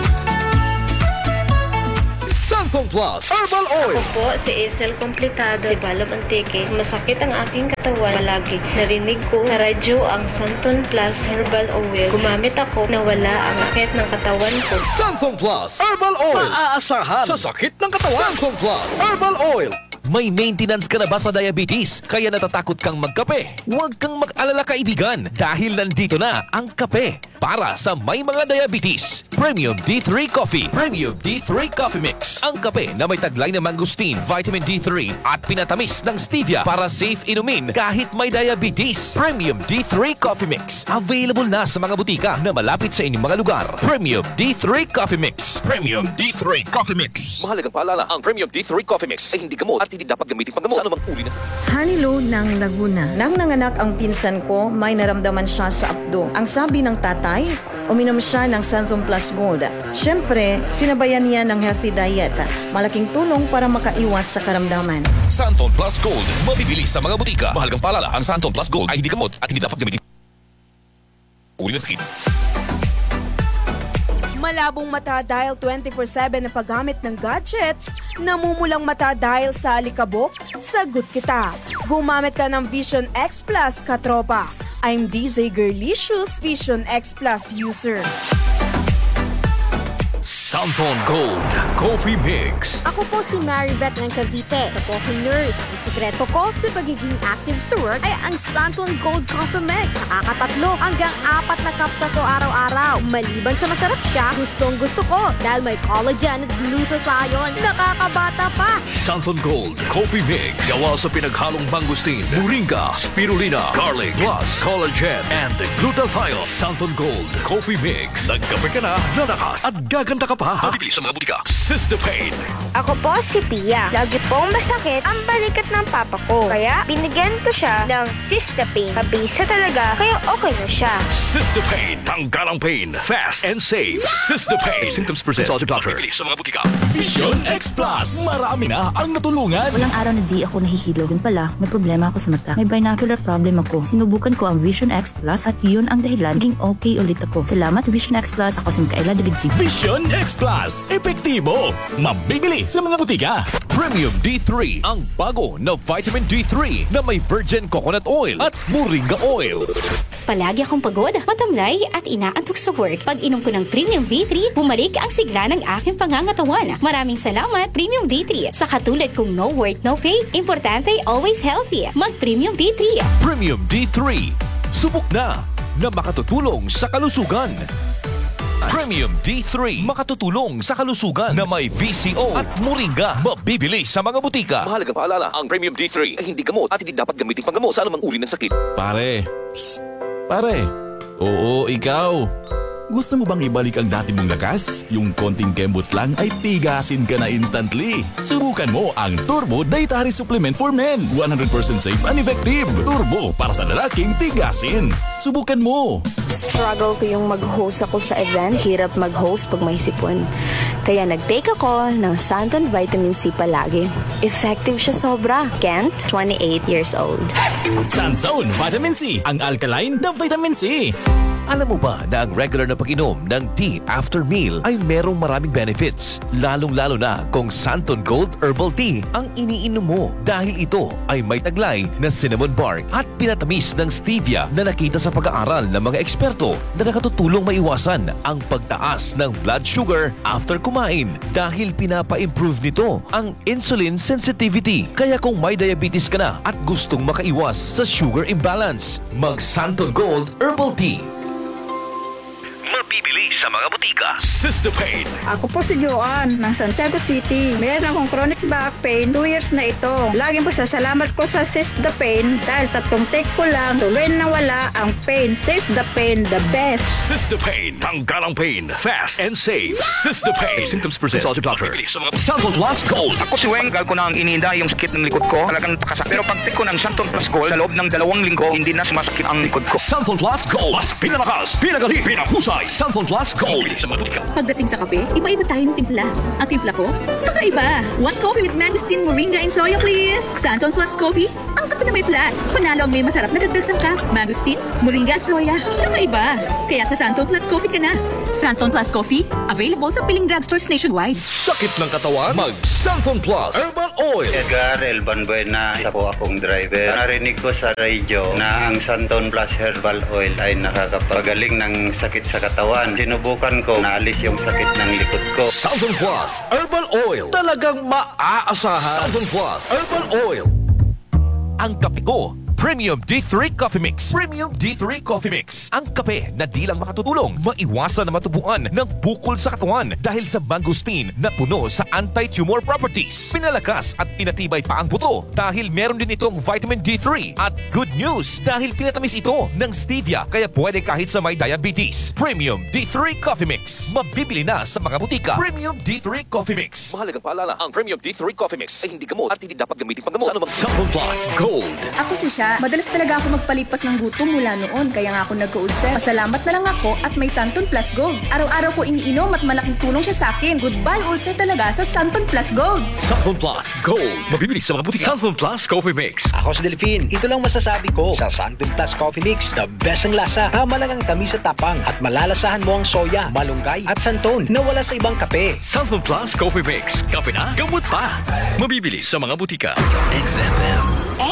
Santon Plus Herbal Oil. Ako po si Isel Komplikado, si Balo Mantique. Masakit ang aking katawan palagi. Narinig ko sa radyo ang Santon Plus Herbal Oil. Gumamit ako na wala ang sakit ng katawan ko. Santon Plus Herbal Oil. Maaasahan sa sakit ng katawan. Santon Plus Herbal Oil. May maintenance ka na ba sa diabetes? Kaya natatakot kang magkape? Huwag kang mag-alala kaibigan dahil nandito na ang kape para sa may mga diabetes. Premium D3 Coffee. Premium D3 Coffee Mix. Ang kape na may taglay na mangosteen, vitamin D3 at pinatamis ng stevia para safe inumin kahit may diabetes. Premium D3 Coffee Mix. Available na sa mga butika na malapit sa inyong mga lugar. Premium D3 Coffee Mix. Premium D3 Coffee Mix. Mahalagang paalala, ang Premium D3 Coffee Mix ay hindi gamot at hindi dapat gamitin panggamot sa anumang uri na Hanilo ng Laguna. Nang nanganak ang pinsan ko, may naramdaman siya sa abdo. Ang sabi ng tatay, uminom siya ng Santon Plus Gold. Siyempre, sinabayan niya ng healthy diet. Malaking tulong para makaiwas sa karamdaman. Santon Plus Gold, mabibili sa mga butika. Mahalagang paalala, ang Santon Plus Gold ay hindi gamot at hindi dapat gamitin uri na sakit. Malabong mata dahil 24/7 na paggamit ng gadgets, namumulang mata dahil sa alikabok, sagot kita. Gumamit ka ng Vision X Plus, katropa. I'm DJ Girlicious, Vision X Plus user. Santon Gold Coffee Mix. Ako po si Maribeth ng Cavite, sa Coffee Nurse. Ang sikreto ko sa pagiging active sa work ay ang Santon Gold Coffee Mix. Nakakatatlo hanggang 4 na cups ako araw-araw. Maliban sa masarap siya, gustong gusto ko dahil may collagen at glutathione. Nakakabata pa. Santon Gold Coffee Mix. Gawa sa pinaghalong mangosteen, moringa, spirulina, garlic, plus collagen and glutathione. Santon Gold Coffee Mix. Nagkape ka na, lalakas at gaganda ka pa. Mabibili sa mga butika. Sistapain. Ako po si Pia. Lagi pong masakit ang balikat ng papa ko. Kaya binigyan ko siya ng Sistapain. Mabisa talaga, kaya okay na siya. Sistapain. Tanggal ang pain. Fast and safe. Sistapain. If symptoms persist, consult your doctor. Mabibili sa mga butika. Vision X Plus. Marami na ang natulungan. Walang araw na di ako nahihilo. Yun pala, may problema ako sa mata. May binocular problem ako. Sinubukan ko ang Vision X Plus at yun ang dahilan naging okay ulit ako. Salamat Vision X Plus. Ako si Mikaela Daligtig. Vision X Plus. Epektibo. Mabibili sa mga butika. Premium D3. Ang bago na vitamin D3 na may virgin coconut oil at moringa oil. Palagi akong pagod, matamlay at inaantok sa work. Pag inom ko ng Premium D3, bumalik ang sigla ng aking pangangatawan. Maraming salamat Premium D3. Sa katulad kong no work, no pay, importante always healthy. Mag-Premium D3. Premium D3. Subok na makatutulong sa kalusugan. Premium D3. Makatutulong sa kalusugan na may VCO at moringa. Mabibili sa mga butika. Mahalagang paalala, ang Premium D3 ay hindi gamot at hindi dapat gamitin panggamot sa anumang uri ng sakit. Pare. Psst. Pare. Oo, ikaw. Gusto mo bang ibalik ang dati mong lakas? Yung konting kembot lang ay tigasin ka na instantly. Subukan mo ang Turbo Dietary Supplement for Men. 100% safe and effective. Turbo para sa lalaking tigasin. Subukan mo. Struggle ko yung mag-host ako sa event. Hirap mag-host pag may sipon. Kaya nag-take ako ng Santon Vitamin C palagi. Effective siya sobra. Kent, 28 years old. Santon Vitamin C, ang alkaline na vitamin C. Alam mo ba na ang regular na pag-inom ng tea after meal ay merong maraming benefits? Lalong-lalo na kung Santon Gold Herbal Tea ang iniinom mo dahil ito ay may taglay na cinnamon bark at pinatamis ng stevia na nakita sa pag-aaral ng mga eksperto na nakatutulong maiwasan ang pagtaas ng blood sugar after kumain dahil pinapa-improve nito ang insulin sensitivity. Kaya kung may diabetes ka na at gustong makaiwas sa sugar imbalance, mag Santon Gold Herbal Tea. Mabibili sa mga butika. Sistopain. Ako po si Joan ng Santiago City. Meron akong chronic back pain 2 years na ito. Laging po sasalamat ko sa Sistopain dahil 3 take ko lang tuloy na wala ang pain. Sistopain, the best. Sistopain. Tanggal ang pain. Fast and safe. Sistopain. If symptoms persist, consult your doctor. Santon Plus Gold. Ako si Weng, ko na ang iniinda yung sakit ng likod ko. Talagang pakasak. Pero pag take ko ng Santon Plus Gold, sa loob ng 2 linggo, hindi na sumasakit ang likod ko. Santon Plus Gold. Mas pinalakas, pinagaling, pinahusay. Santon Plus Gold. Pagdating sa kape, iba-iba tayo ng timpla. Ang timpla ko, kakaiba. 1 coffee with mangosteen, moringa, and soya, please. Santon Plus Coffee, ang kape na may plus. Panalo ang may masarap na dagdag sangkap. Mangosteen, moringa, at soya. Kakaiba. Kaya sa Santon Plus Coffee ka na. Santon Plus Coffee, available sa piling drugstores nationwide. Sakit ng katawan? Mag Santon Plus Herbal Oil. Edgar Elban Buena, isa po akong driver. Narinig ko sa radio na ang Santon Plus Herbal Oil ay nakakapagaling ng sakit sa katawan. Sinubukan ko, naalis yung sakit ng likod ko. Santon Plus Herbal Oil. Talagang maaasahan. Santon Plus Herbal Oil. Ang kape ko, Premium D3 Coffee Mix. Premium D3 Coffee Mix. Ang kape na di lang makatutulong maiwasan na matubuan ng bukol sa katawan dahil sa mangosteen na puno sa anti-tumor properties. Pinalakas at pinatibay pa ang buto dahil meron din itong vitamin D3. At good news dahil pinatamis ito ng stevia kaya pwede kahit sa may diabetes. Premium D3 Coffee Mix. Mabibili na sa mga butika. Premium D3 Coffee Mix. Mahalagang paalala, ang Premium D3 Coffee Mix ay hindi gamot at hindi dapat gamitin panggamot. Sa anumang Santon Plus Gold. Ako si Sha. Madalas talaga ako magpalipas ng gutom mula noon kaya nga ako nagka-ulcer. Pasalamat na lang ako at may Santon Plus Gold. Araw-araw ko iniinom at malaking tulong siya sa akin. Goodbye ulcer talaga sa Santon Plus Gold. Santon Plus Gold. Mabibili sa mga butika. Santon Plus Coffee Mix. Ako si Delphine. Ito lang masasabi ko sa Santon Plus Coffee Mix. The best ang lasa. Tama lang ang tamis at tapang at malalasahan mo ang soya, malunggay at santon na wala sa ibang kape. Santon Plus Coffee Mix. Kape na, gamot pa. Mabibili sa mga butika. XFM.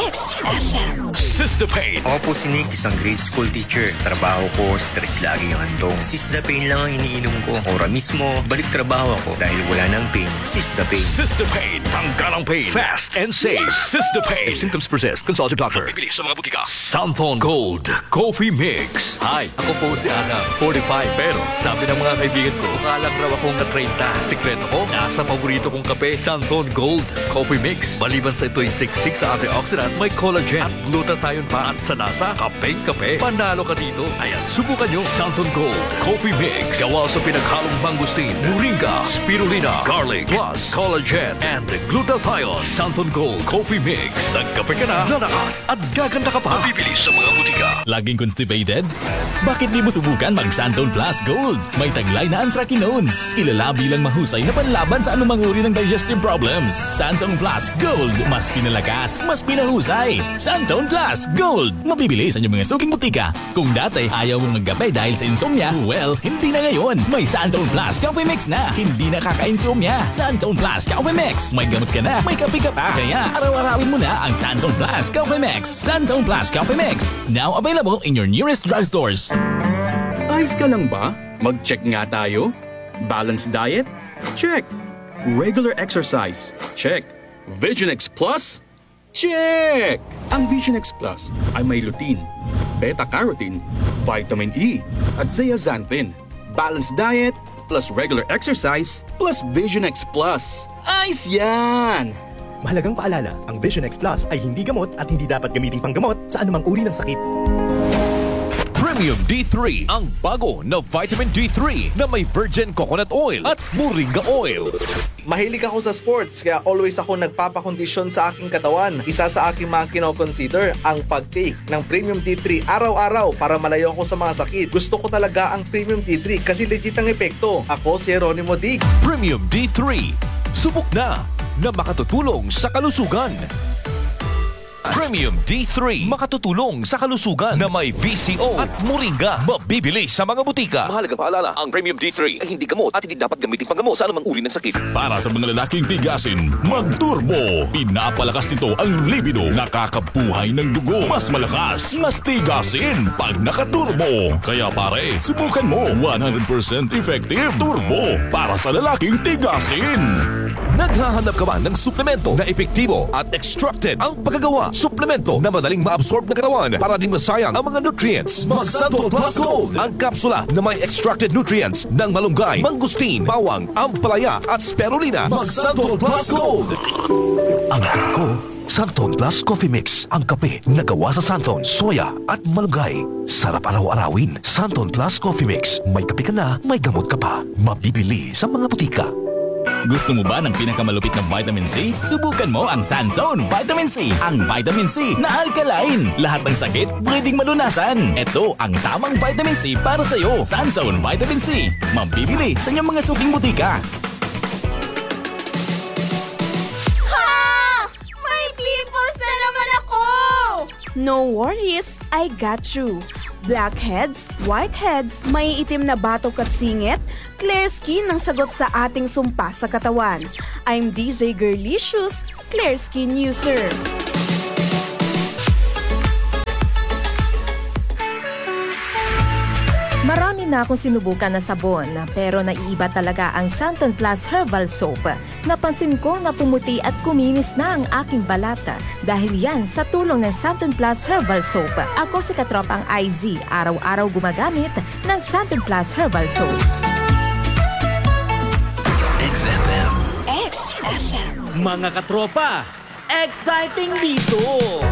XFM. Sistopain. Ako po si Nick, isang grade school teacher. Sa trabaho ko, stress lagi ang handong. Sistopain lang ang iniinom ko. Ora mismo, balik trabaho ako dahil wala nang pain. Sistopain. Sistopain. Tanggal ang pain. Fast and safe. Sistopain. If symptoms persist, consult your doctor. Mabibili sa mga butika. Santon Gold Coffee Mix. Hi, ako po si Ana, 45. Pero sabi ng mga kaibigan ko, kalang raw akong na-30. Sikreto ko, nasa paborito kong kape, Santon Gold Coffee Mix. Maliban sa ito'y siksik sa antioxidants, may collagen at glutathione pa at sa lasa, kapeng-kape. Panalo ka dito. Ayan, subukan nyo. Santon Gold Coffee Mix. Gawa sa pinaghalong mangosteen, moringa, spirulina, garlic, plus collagen and glutathione. Santon Gold Coffee Mix. Nagkape ka na, lalakas at gaganda ka pa. Mabibili sa mga butika. Laging constipated? Bakit di mo subukan mag Santon Plus Gold? May taglay na anthracinones. Kilala bilang mahusay na panlaban sa anumang uri ng digestive problems. Santon Plus Gold. Mas pinalakas, mas pinahusay. Santon Plus Gold. Mabibili sa inyong mga suking butika. Kung dati ayaw mong magkape dahil sa insomnia, well, hindi na ngayon. May Santon Plus Coffee Mix na. Hindi na kaka-insomnia. Santon Plus Coffee Mix. May gamot ka na, may kape ka pa. Kaya araw-arawin mo na ang Santon Plus Coffee Mix. Santon Plus Coffee Mix. Now available in your nearest drugstores. Ayos ka lang ba? Mag-check nga tayo. Balanced diet? Check. Regular exercise? Check. Vision X Plus? Check! Ang Vision X Plus ay may lutein, beta-carotene, vitamin E, at zeaxanthin. Balanced diet plus regular exercise plus Vision X Plus. Ayos yan! Mahalagang paalala, ang Vision X Plus ay hindi gamot at hindi dapat gamiting panggamot sa anumang uri ng sakit. Premium D3, ang bago na vitamin D3 na may virgin coconut oil at moringa oil. Mahilig ako sa sports kaya always ako nagpapakondisyon sa aking katawan. Isa sa aking mga kinoconsider ang pag-take ng Premium D3 araw-araw para malayo ako sa mga sakit. Gusto ko talaga ang Premium D3 kasi legit ang epekto. Ako si Jeronimo Dig. Premium D3, subok na makatutulong sa kalusugan. Premium D3, makatutulong sa kalusugan na may VCO at Moringa. Mabibili sa mga butika. Mahalagang paalala, ang Premium D3 ay hindi gamot at hindi dapat gamitin panggamot sa anumang uri ng sakit. Para sa mga lalaking tigasin, mag-turbo. Pinapalakas nito ang libido, nakakabuhay ng dugo. Mas malakas, mas tigasin pag nakaturbo. Kaya pare, subukan mo 100% effective turbo para sa lalaking tigasin. Naghahanap ka ba ng suplemento na epektibo at extracted ang paggagawa? Suplemento na madaling ma-absorb ng katawan para din masayang ang mga nutrients. Mag-Santon Plus Gold, ang kapsula na may extracted nutrients ng malunggay, mangustin, bawang, ampalaya at spirulina. Mag-Santon Plus Gold! Ang ko, Santon Plus Coffee Mix, ang kape na gawa sa Santon, soya at malunggay. Sarap araw-arawin. Santon Plus Coffee Mix. May kape ka na, may gamot ka pa. Mabibili sa mga butika. Gusto mo ba ng pinakamalupit na vitamin C? Subukan mo ang Sanzone Vitamin C. Ang vitamin C na alkaline. Lahat ng sakit pwedeng malunasan. Ito ang tamang vitamin C para sa'yo. Sanzone Vitamin C. Mabibili sa inyong mga suking butika. Ha! May pimples na naman ako! No worries, I got you. Blackheads, whiteheads, may itim na batok at singit, clear skin ang sagot sa ating sumpa sa katawan. I'm DJ Girlicious, clear skin user. Marami na akong sinubukan na sabon, pero naiiba talaga ang Santon Plus Herbal Soap. Napansin ko na pumuti at kuminis na ang aking balata dahil yan sa tulong ng Santon Plus Herbal Soap. Ako si katropang IZ, araw-araw gumagamit ng Santon Plus Herbal Soap. XFM. Mga katropa, exciting dito!